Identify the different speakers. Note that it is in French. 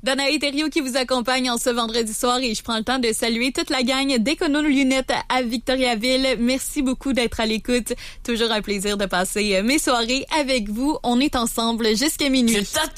Speaker 1: Danae Thériault qui vous accompagne en ce vendredi soir et je prends le temps de saluer toute la gang d'Écono Lunettes à Victoriaville. Merci beaucoup d'être à l'écoute. Toujours un plaisir de passer mes soirées avec vous. On est ensemble jusqu'à minuit.